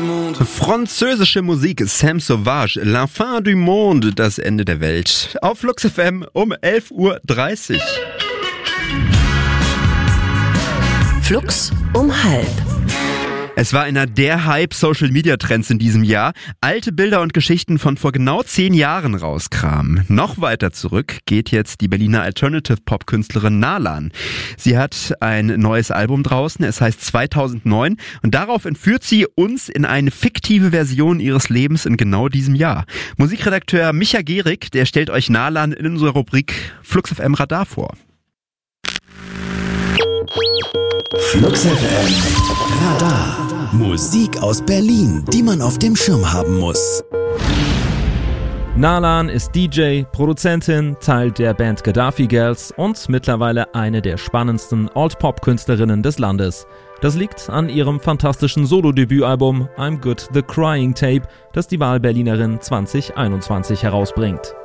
du monde. Französische Musik, Sam Sauvage, La fin du monde, das Ende der Welt. Auf Flux FM um 11:30 Uhr. Flux um 12:30. Es war einer der Hype-Social-Media-Trends in diesem Jahr. Alte Bilder und Geschichten von vor genau 10 Jahren rauskramen. Noch weiter zurück geht jetzt die Berliner Alternative-Pop-Künstlerin Nalan. Sie hat ein neues Album draußen, es heißt 2009 und darauf entführt sie uns in eine fiktive Version ihres Lebens in genau diesem Jahr. Musikredakteur Micha Gehrig, der stellt euch Nalan in unserer Rubrik Flux FM Radar vor. Flux FM Radar. Musik aus Berlin, die man auf dem Schirm haben muss. Nalan ist DJ, Produzentin, Teil der Band Gaddafi Girls und mittlerweile eine der spannendsten Alt-Pop-Künstlerinnen des Landes. Das liegt an ihrem fantastischen Solo-Debütalbum I'm Good The Crying Tape, das die Wahlberlinerin 2021 herausbringt.